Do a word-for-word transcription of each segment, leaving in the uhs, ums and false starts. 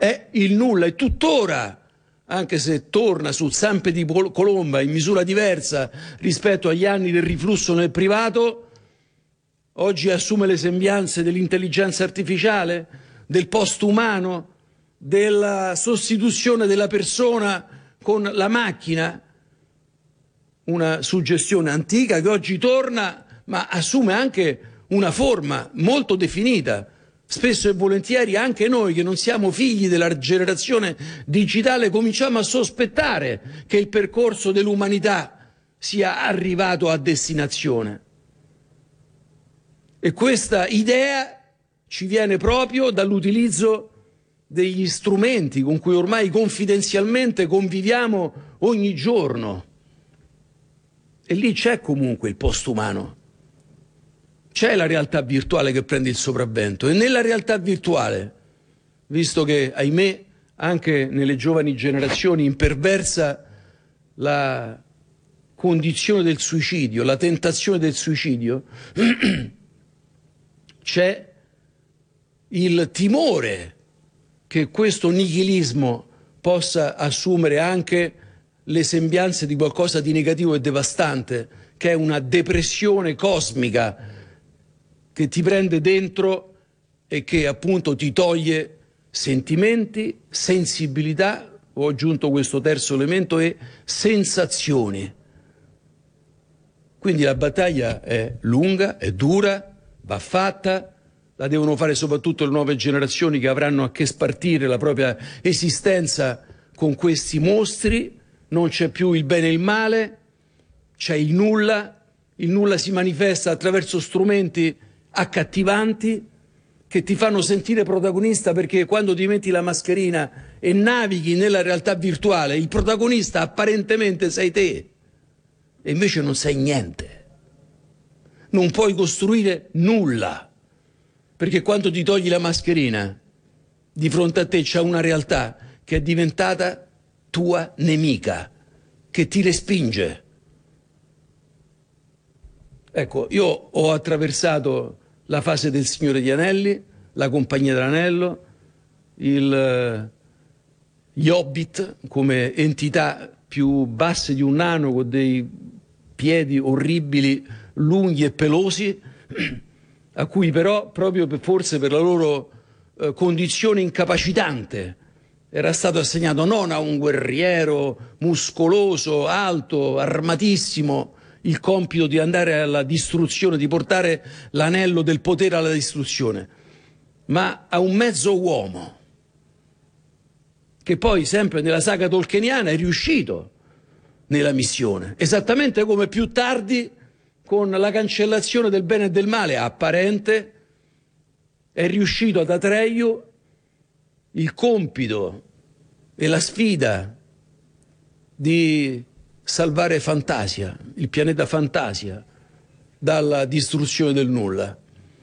è il nulla, e tuttora, anche se torna su zampe di colomba in misura diversa rispetto agli anni del riflusso nel privato, oggi assume le sembianze dell'intelligenza artificiale, del post-umano, della sostituzione della persona con la macchina, una suggestione antica che oggi torna, ma assume anche una forma molto definita. Spesso e volentieri anche noi che non siamo figli della generazione digitale cominciamo a sospettare che il percorso dell'umanità sia arrivato a destinazione. E questa idea ci viene proprio dall'utilizzo degli strumenti con cui ormai confidenzialmente conviviamo ogni giorno. E lì c'è comunque il postumano. C'è la realtà virtuale che prende il sopravvento, e nella realtà virtuale, visto che, ahimè, anche nelle giovani generazioni imperversa la condizione del suicidio, la tentazione del suicidio, c'è il timore che questo nichilismo possa assumere anche le sembianze di qualcosa di negativo e devastante, che è una depressione cosmica che ti prende dentro e che appunto ti toglie sentimenti, sensibilità, ho aggiunto questo terzo elemento, e sensazioni. Quindi la battaglia è lunga, è dura, va fatta, la devono fare soprattutto le nuove generazioni che avranno a che spartire la propria esistenza con questi mostri. Non c'è più il bene e il male, c'è il nulla. Il nulla si manifesta attraverso strumenti accattivanti che ti fanno sentire protagonista, perché quando ti metti la mascherina e navighi nella realtà virtuale, il protagonista apparentemente sei te e invece non sei niente. Non puoi costruire nulla, perché quando ti togli la mascherina di fronte a te c'è una realtà che è diventata tua nemica, che ti respinge. Ecco, io ho attraversato la fase del Signore degli Anelli, la Compagnia dell'Anello, il, gli Hobbit come entità più basse di un nano con dei piedi orribili, lunghi e pelosi, a cui però, proprio per, forse per la loro eh, condizione incapacitante, era stato assegnato non a un guerriero muscoloso, alto, armatissimo, il compito di andare alla distruzione, di portare l'anello del potere alla distruzione, ma a un mezzo uomo, che poi sempre nella saga tolkieniana è riuscito nella missione, esattamente come più tardi con la cancellazione del bene e del male apparente è riuscito ad Atreyu il compito e la sfida di salvare Fantasia, il pianeta Fantasia, dalla distruzione del nulla.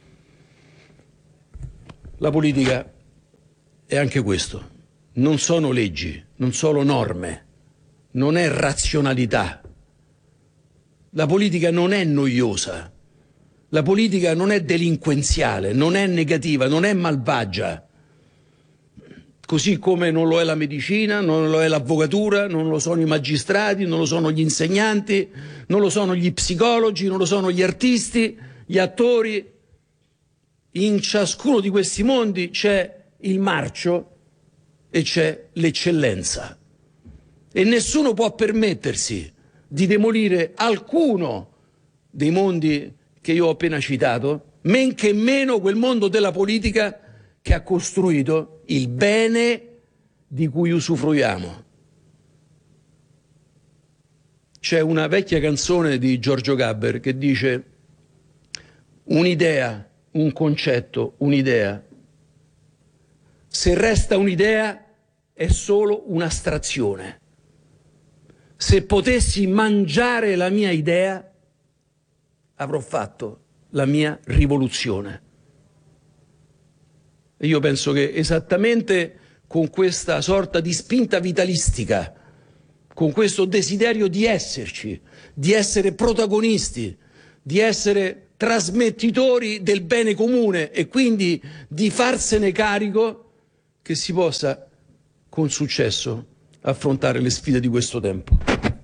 La politica è anche questo. Non sono leggi, non sono norme, non è razionalità. La politica non è noiosa, la politica non è delinquenziale, non è negativa, non è malvagia. Così come non lo è la medicina, non lo è l'avvocatura, non lo sono i magistrati, non lo sono gli insegnanti, non lo sono gli psicologi, non lo sono gli artisti, gli attori. In ciascuno di questi mondi c'è il marcio e c'è l'eccellenza. E nessuno può permettersi di demolire alcuno dei mondi che io ho appena citato, men che meno quel mondo della politica che ha costruito il bene di cui usufruiamo. C'è una vecchia canzone di Giorgio Gaber che dice: un'idea, un concetto, un'idea. Se resta un'idea è solo un'astrazione. Se potessi mangiare la mia idea, avrò fatto la mia rivoluzione. E io penso che esattamente con questa sorta di spinta vitalistica, con questo desiderio di esserci, di essere protagonisti, di essere trasmettitori del bene comune e quindi di farsene carico, che si possa con successo affrontare le sfide di questo tempo.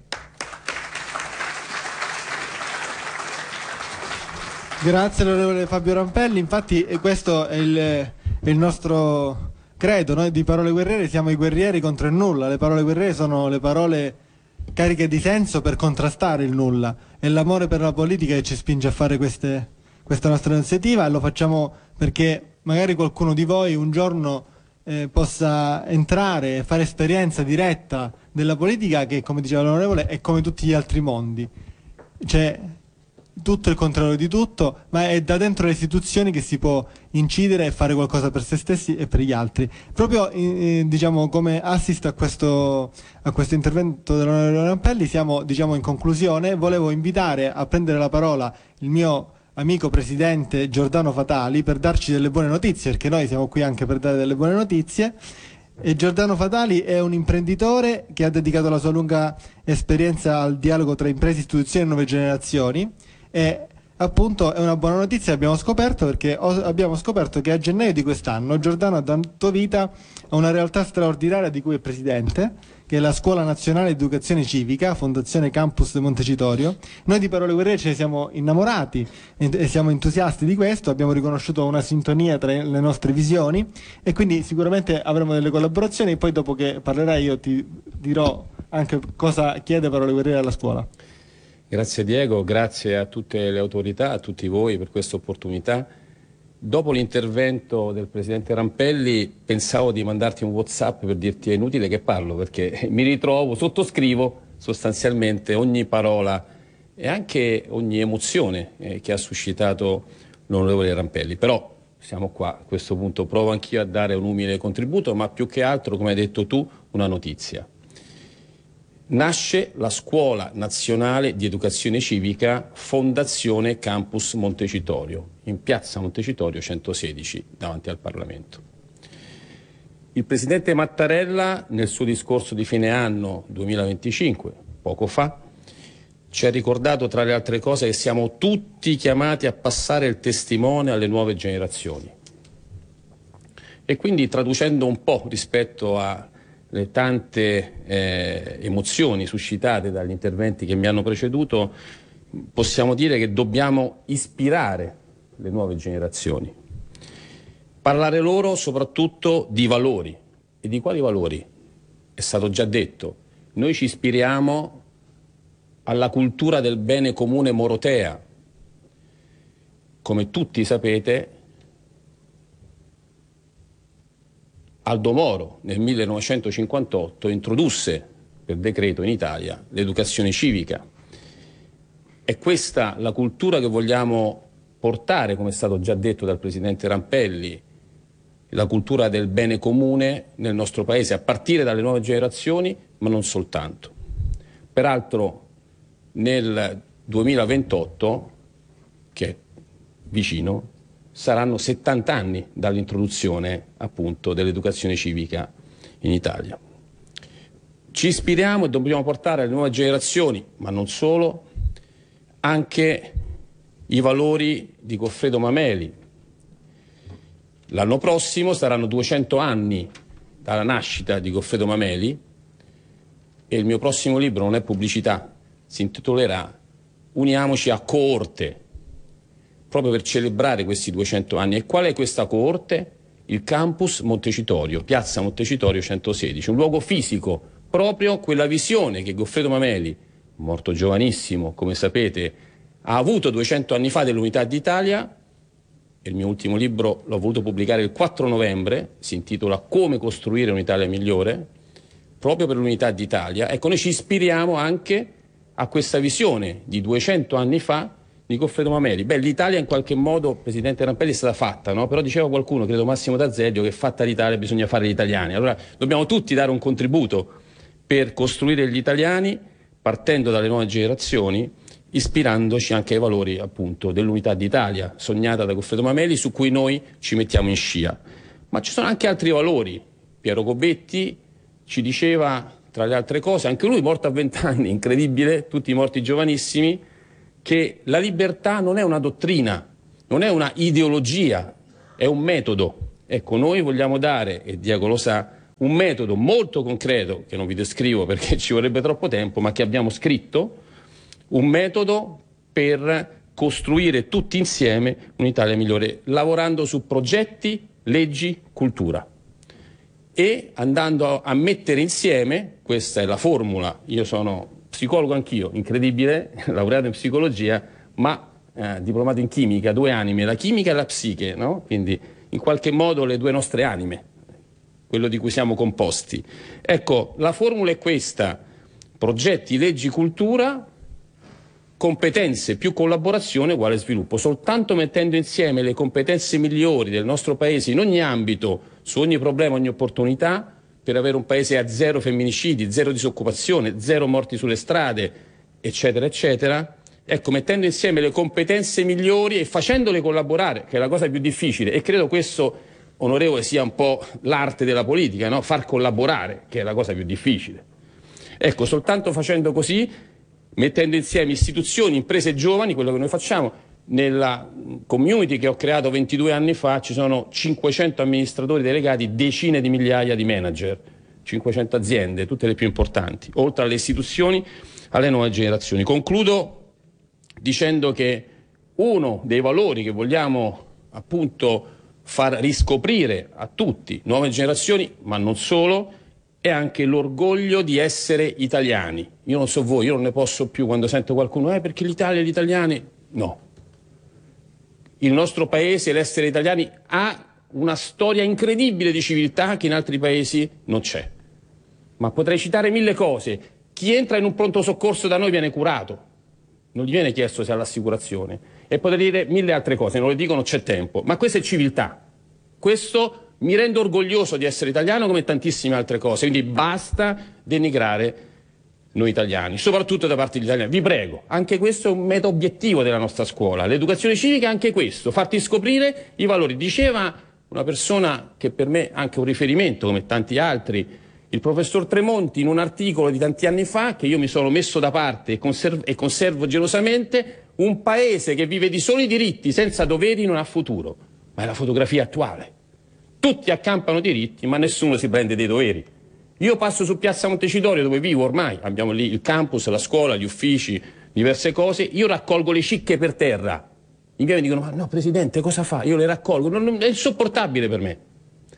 Grazie onorevole Fabio Rampelli, infatti questo è il, è il nostro credo, noi di Parole Guerriere siamo i guerrieri contro il nulla, le parole guerriere sono le parole cariche di senso per contrastare il nulla, è l'amore per la politica che ci spinge a fare queste, questa nostra iniziativa e lo facciamo perché magari qualcuno di voi un giorno eh, possa entrare e fare esperienza diretta della politica che, come diceva l'onorevole, è come tutti gli altri mondi, cioè tutto il contrario di tutto, ma è da dentro le istituzioni che si può incidere e fare qualcosa per se stessi e per gli altri. Proprio eh, diciamo come assist a questo, a questo intervento dell'onorevole Rampelli siamo diciamo in conclusione. Volevo invitare a prendere la parola il mio amico presidente Giordano Fatali per darci delle buone notizie, perché noi siamo qui anche per dare delle buone notizie. E Giordano Fatali è un imprenditore che ha dedicato la sua lunga esperienza al dialogo tra imprese, istituzioni e nuove generazioni. E appunto è una buona notizia, abbiamo scoperto perché abbiamo scoperto che a gennaio di quest'anno Giordano ha dato vita a una realtà straordinaria di cui è presidente, che è la Scuola Nazionale di Educazione Civica, Fondazione Campus Montecitorio. Noi di Parole Guerriere ce ne siamo innamorati e siamo entusiasti di questo, abbiamo riconosciuto una sintonia tra le nostre visioni e quindi sicuramente avremo delle collaborazioni. Poi dopo che parlerai io ti dirò anche cosa chiede Parole Guerriere alla scuola. Grazie Diego, grazie a tutte le autorità, a tutti voi per questa opportunità. Dopo l'intervento del Presidente Rampelli pensavo di mandarti un WhatsApp per dirti è inutile che parlo, perché mi ritrovo, sottoscrivo sostanzialmente ogni parola e anche ogni emozione eh, che ha suscitato l'onorevole Rampelli. Però siamo qua, a questo punto provo anch'io a dare un umile contributo, ma più che altro, come hai detto tu, una notizia. Nasce la Scuola Nazionale di Educazione Civica Fondazione Campus Montecitorio, in piazza Montecitorio centosedici, davanti al Parlamento. Il Presidente Mattarella, nel suo discorso di fine anno duemilaventicinque, poco fa, ci ha ricordato tra le altre cose che siamo tutti chiamati a passare il testimone alle nuove generazioni. E quindi, traducendo un po' rispetto a le tante eh, emozioni suscitate dagli interventi che mi hanno preceduto, possiamo dire che dobbiamo ispirare le nuove generazioni, parlare loro soprattutto di valori. E di quali valori? È stato già detto, noi ci ispiriamo alla cultura del bene comune morotea. Come tutti sapete, Aldo Moro nel millenovecentocinquantotto introdusse per decreto in Italia l'educazione civica. È questa la cultura che vogliamo portare, come è stato già detto dal Presidente Rampelli, la cultura del bene comune nel nostro Paese, a partire dalle nuove generazioni, ma non soltanto. Peraltro nel duemilaventotto, che è vicino, saranno settanta anni dall'introduzione appunto dell'educazione civica in Italia. Ci ispiriamo e dobbiamo portare alle nuove generazioni, ma non solo, anche i valori di Goffredo Mameli. L'anno prossimo saranno duecento anni dalla nascita di Goffredo Mameli e il mio prossimo libro non è pubblicità, si intitolerà Uniamoci a coorte, proprio per celebrare questi duecento anni. E qual è questa coorte? Il campus Montecitorio, piazza Montecitorio centosedici, un luogo fisico, proprio quella visione che Goffredo Mameli, morto giovanissimo, come sapete, ha avuto duecento anni fa dell'Unità d'Italia. Il mio ultimo libro l'ho voluto pubblicare il quattro novembre, si intitola Come costruire un'Italia migliore, proprio per l'Unità d'Italia. Ecco, noi ci ispiriamo anche a questa visione di duecento anni fa di Goffredo Mameli. Beh, l'Italia in qualche modo, Presidente Rampelli, è stata fatta, no? Però diceva qualcuno, credo Massimo D'Azeglio, che fatta l'Italia bisogna fare gli italiani. Allora dobbiamo tutti dare un contributo per costruire gli italiani, partendo dalle nuove generazioni, ispirandoci anche ai valori appunto dell'Unità d'Italia, sognata da Goffredo Mameli, su cui noi ci mettiamo in scia. Ma ci sono anche altri valori. Piero Gobetti ci diceva, tra le altre cose, anche lui morto a vent'anni, incredibile, tutti morti giovanissimi, che la libertà non è una dottrina, non è una ideologia, è un metodo. Ecco, noi vogliamo dare, e Diego lo sa, un metodo molto concreto, che non vi descrivo perché ci vorrebbe troppo tempo, ma che abbiamo scritto, un metodo per costruire tutti insieme un'Italia migliore, lavorando su progetti, leggi, cultura e andando a mettere insieme, questa è la formula, io sono psicologo anch'io, incredibile, laureato in psicologia, ma eh, diplomato in chimica, due anime, la chimica e la psiche, no? Quindi in qualche modo le due nostre anime, quello di cui siamo composti. Ecco, la formula è questa: progetti, leggi, cultura, competenze più collaborazione uguale sviluppo. Soltanto mettendo insieme le competenze migliori del nostro Paese in ogni ambito, su ogni problema, ogni opportunità, per avere un Paese a zero femminicidi, zero disoccupazione, zero morti sulle strade, eccetera, eccetera. Ecco, mettendo insieme le competenze migliori e facendole collaborare, che è la cosa più difficile, e credo questo, onorevole, sia un po' l'arte della politica, no? Far collaborare, che è la cosa più difficile. Ecco, soltanto facendo così, mettendo insieme istituzioni, imprese giovani, quello che noi facciamo. Nella community che ho creato ventidue anni fa ci sono cinquecento amministratori delegati, decine di migliaia di manager, cinquecento aziende, tutte le più importanti, oltre alle istituzioni, alle nuove generazioni. Concludo dicendo che uno dei valori che vogliamo appunto far riscoprire a tutti, nuove generazioni, ma non solo, è anche l'orgoglio di essere italiani. Io non so voi, io non ne posso più quando sento qualcuno, eh perché l'Italia e gli italiani, no. Il nostro paese, l'essere italiani, ha una storia incredibile di civiltà che in altri paesi non c'è. Ma potrei citare mille cose. Chi entra in un pronto soccorso da noi viene curato, non gli viene chiesto se ha l'assicurazione. E potrei dire mille altre cose, non le dico, non c'è tempo. Ma questa è civiltà. Questo mi rende orgoglioso di essere italiano come tantissime altre cose. Quindi basta denigrare noi italiani, soprattutto da parte degli italiani. Vi prego, anche questo è un meta obiettivo della nostra scuola. L'educazione civica è anche questo, farti scoprire i valori. Diceva una persona che per me è anche un riferimento, come tanti altri, il professor Tremonti, in un articolo di tanti anni fa, che io mi sono messo da parte e conservo, e conservo gelosamente: un paese che vive di soli diritti senza doveri non ha futuro. Ma è la fotografia attuale. Tutti accampano diritti, ma nessuno si prende dei doveri. Io passo su Piazza Montecitorio, dove vivo ormai, abbiamo lì il campus, la scuola, gli uffici, diverse cose, io raccolgo le cicche per terra. I miei mi dicono: ma no Presidente, cosa fa? Io le raccolgo, non, non, è insopportabile per me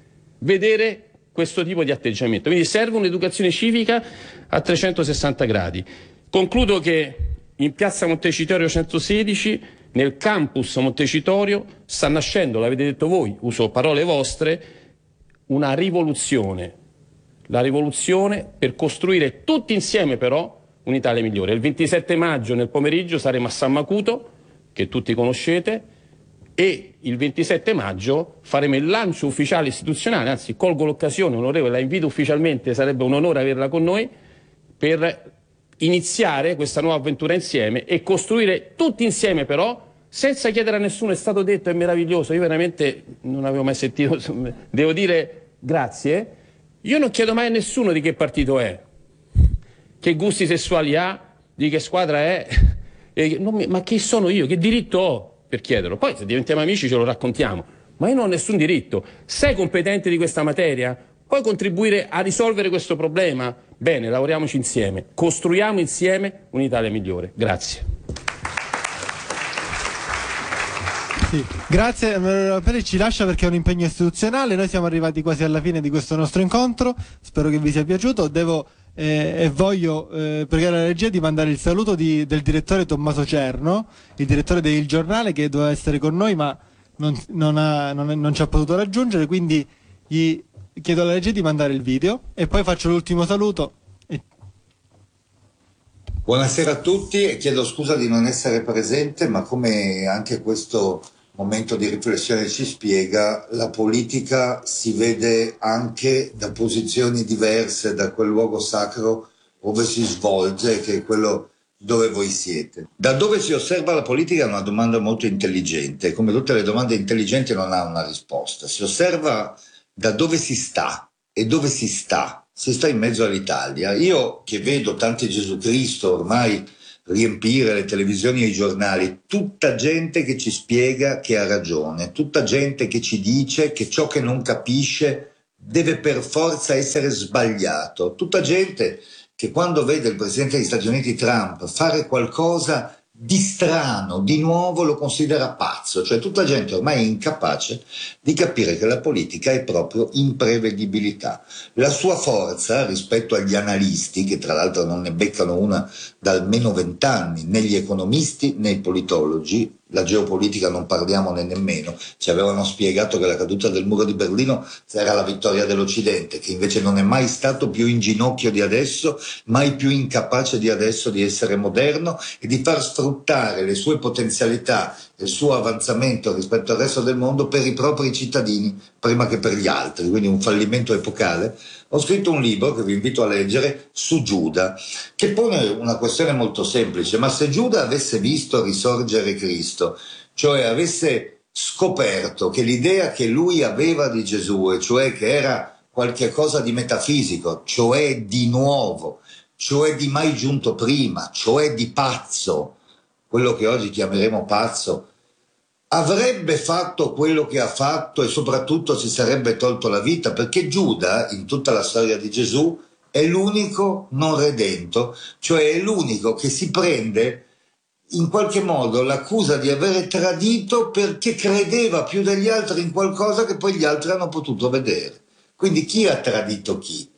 vedere questo tipo di atteggiamento. Quindi serve un'educazione civica a trecentosessanta gradi. Concludo che in Piazza Montecitorio centosedici, nel campus Montecitorio, sta nascendo, l'avete detto voi, uso parole vostre, una rivoluzione. La rivoluzione per costruire tutti insieme però un'Italia migliore. Il ventisette maggio nel pomeriggio saremo a San Macuto, che tutti conoscete, e il ventisette maggio faremo il lancio ufficiale istituzionale, anzi colgo l'occasione, onorevole, la invito ufficialmente, sarebbe un onore averla con noi, per iniziare questa nuova avventura insieme e costruire tutti insieme però, senza chiedere a nessuno. È stato detto, è meraviglioso, io veramente non avevo mai sentito, devo dire grazie. Io non chiedo mai a nessuno di che partito è, che gusti sessuali ha, di che squadra è, e non mi, ma chi sono io, che diritto ho per chiederlo? Poi se diventiamo amici ce lo raccontiamo, ma io non ho nessun diritto. Sei competente di questa materia? Puoi contribuire a risolvere questo problema? Bene, lavoriamoci insieme, costruiamo insieme un'Italia migliore. Grazie. Sì. Grazie, onorevole Peri, ci lascia perché è un impegno istituzionale. Noi siamo arrivati quasi alla fine di questo nostro incontro, spero che vi sia piaciuto. Devo eh, e voglio eh, pregare la regia di mandare il saluto di, del direttore Tommaso Cerno, il direttore del Giornale, che doveva essere con noi ma non, non, ha, non, non ci ha potuto raggiungere, quindi gli chiedo alla regia di mandare il video e poi faccio l'ultimo saluto. E... Buonasera a tutti e chiedo scusa di non essere presente, ma come anche questo momento di riflessione ci spiega, la politica si vede anche da posizioni diverse da quel luogo sacro dove si svolge, che è quello dove voi siete. Da dove si osserva la politica è una domanda molto intelligente, come tutte le domande intelligenti non ha una risposta. Si osserva da dove si sta, e dove si sta? Si sta in mezzo all'Italia. Io che vedo tanti Gesù Cristo ormai riempire le televisioni e i giornali, tutta gente che ci spiega che ha ragione, tutta gente che ci dice che ciò che non capisce deve per forza essere sbagliato. Tutta gente che quando vede il presidente degli Stati Uniti Trump fare qualcosa di strano, di nuovo, lo considera pazzo, cioè tutta gente ormai è incapace di capire che la politica è proprio imprevedibilità. La sua forza rispetto agli analisti, che tra l'altro non ne beccano una da almeno vent'anni, né gli economisti né i politologi, la geopolitica non parliamone nemmeno, ci avevano spiegato che la caduta del muro di Berlino era la vittoria dell'Occidente, che invece non è mai stato più in ginocchio di adesso, mai più incapace di adesso di essere moderno e di far sfruttare le sue potenzialità e il suo avanzamento rispetto al resto del mondo per i propri cittadini prima che per gli altri, quindi un fallimento epocale. Ho scritto un libro che vi invito a leggere su Giuda, che pone una questione molto semplice: ma se Giuda avesse visto risorgere Cristo, cioè avesse scoperto che l'idea che lui aveva di Gesù, e cioè che era qualche cosa di metafisico, cioè di nuovo, cioè di mai giunto prima, cioè di pazzo, quello che oggi chiameremo pazzo, avrebbe fatto quello che ha fatto e soprattutto si sarebbe tolto la vita, perché Giuda, in tutta la storia di Gesù, è l'unico non redento, cioè è l'unico che si prende in qualche modo l'accusa di avere tradito perché credeva più degli altri in qualcosa che poi gli altri hanno potuto vedere. Quindi chi ha tradito chi?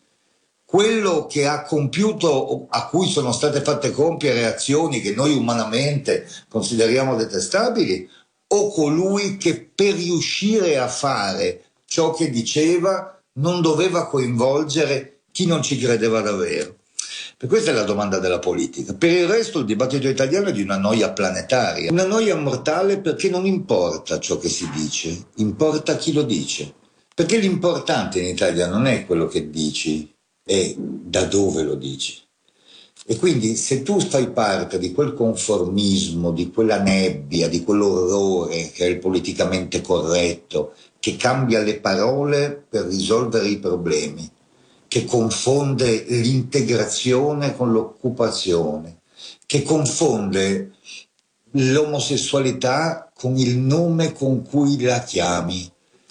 Quello che ha compiuto, a cui sono state fatte compiere azioni che noi umanamente consideriamo detestabili, o colui che per riuscire a fare ciò che diceva non doveva coinvolgere chi non ci credeva davvero? Per questa è la domanda della politica. Per il resto il dibattito italiano è di una noia planetaria, una noia mortale, perché non importa ciò che si dice, importa chi lo dice. Perché l'importante in Italia non è quello che dici, è da dove lo dici. E quindi se tu fai parte di quel conformismo, di quella nebbia, di quell'orrore che è il politicamente corretto, che cambia le parole per risolvere i problemi, che confonde l'integrazione con l'occupazione, che confonde l'omosessualità con il nome con cui la chiami,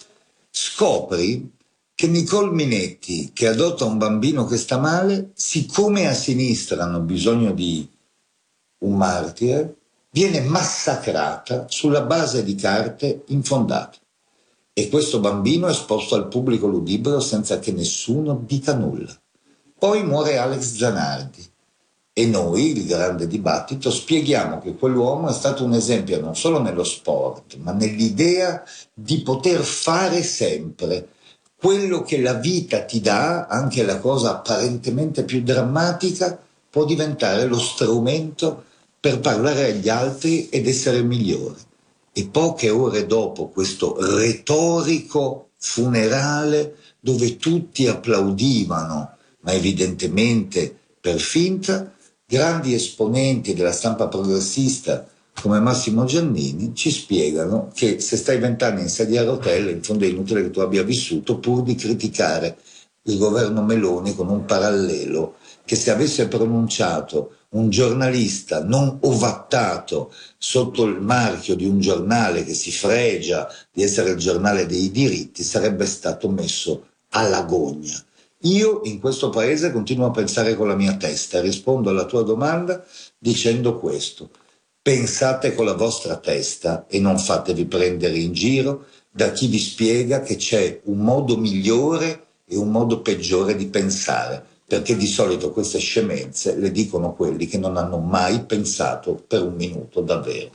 scopri che Nicole Minetti, che adotta un bambino che sta male, siccome a sinistra hanno bisogno di un martire, viene massacrata sulla base di carte infondate. E questo bambino è esposto al pubblico ludibrio senza che nessuno dica nulla. Poi muore Alex Zanardi e noi, il grande dibattito, spieghiamo che quell'uomo è stato un esempio non solo nello sport, ma nell'idea di poter fare sempre quello che la vita ti dà, anche la cosa apparentemente più drammatica, può diventare lo strumento per parlare agli altri ed essere migliore. E poche ore dopo questo retorico funerale, dove tutti applaudivano, ma evidentemente per finta, grandi esponenti della stampa progressista come Massimo Giannini ci spiegano che se stai vent'anni in sedia a rotelle, in fondo è inutile che tu abbia vissuto, pur di criticare il governo Meloni con un parallelo che, se avesse pronunciato un giornalista non ovattato sotto il marchio di un giornale che si fregia di essere il giornale dei diritti, sarebbe stato messo alla gogna. Io in questo paese continuo a pensare con la mia testa e rispondo alla tua domanda dicendo questo: pensate con la vostra testa e non fatevi prendere in giro da chi vi spiega che c'è un modo migliore e un modo peggiore di pensare, perché di solito queste scemenze le dicono quelli che non hanno mai pensato per un minuto davvero.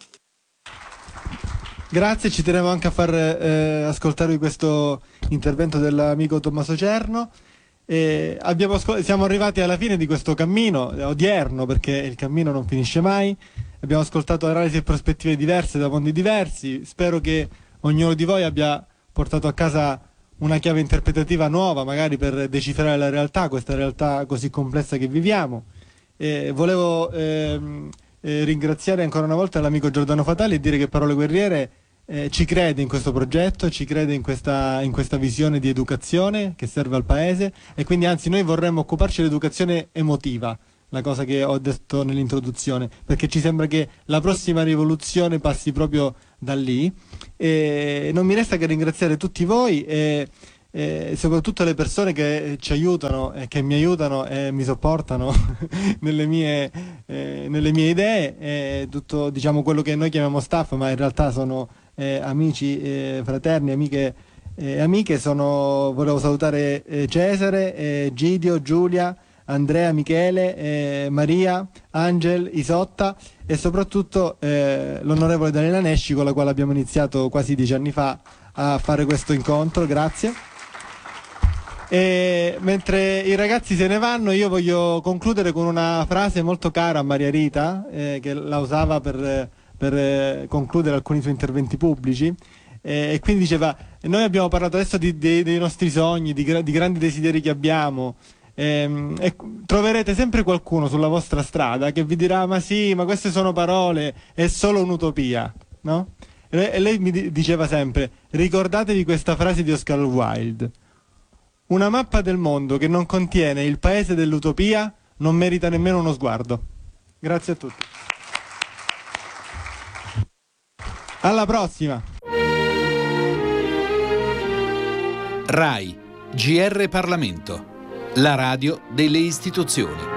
Grazie, ci tenevo anche a far eh, ascoltarvi questo intervento dell'amico Tommaso Cerno. Eh, abbiamo ascol- siamo arrivati alla fine di questo cammino odierno, perché il cammino non finisce mai. Abbiamo ascoltato analisi e prospettive diverse da mondi diversi. Spero che ognuno di voi abbia portato a casa una chiave interpretativa nuova, magari per decifrare la realtà, questa realtà così complessa che viviamo. Eh, volevo ehm, eh, ringraziare ancora una volta l'amico Giordano Fatali e dire che Parole Guerriere eh, ci crede in questo progetto, ci crede in questa, in questa visione di educazione che serve al paese, e quindi anzi noi vorremmo occuparci dell'educazione emotiva, la cosa che ho detto nell'introduzione, perché ci sembra che la prossima rivoluzione passi proprio da lì. E non mi resta che ringraziare tutti voi e e soprattutto le persone che ci aiutano e che mi aiutano e mi sopportano nelle mie, eh, nelle mie idee, e tutto, diciamo, quello che noi chiamiamo staff, ma in realtà sono eh, amici, eh, fraterni, amiche e eh, amiche. Sono, volevo salutare eh, Cesare, eh, Gidio, Giulia, Andrea, Michele, eh, Maria, Angel, Isotta e soprattutto eh, l'onorevole Daniela Nesci, con la quale abbiamo iniziato quasi dieci anni fa a fare questo incontro. Grazie. E mentre i ragazzi se ne vanno, io voglio concludere con una frase molto cara a Maria Rita, eh, che la usava per, per eh, concludere alcuni suoi interventi pubblici, eh, e quindi diceva: noi abbiamo parlato adesso di, di, dei nostri sogni, di, di grandi desideri che abbiamo, ehm, e troverete sempre qualcuno sulla vostra strada che vi dirà: ma sì, ma queste sono parole, è solo un'utopia, no? E lei, e lei mi diceva sempre: ricordatevi questa frase di Oscar Wilde: una mappa del mondo che non contiene il paese dell'utopia non merita nemmeno uno sguardo. Grazie a tutti. Alla prossima. RAI, G R Parlamento, la radio delle istituzioni.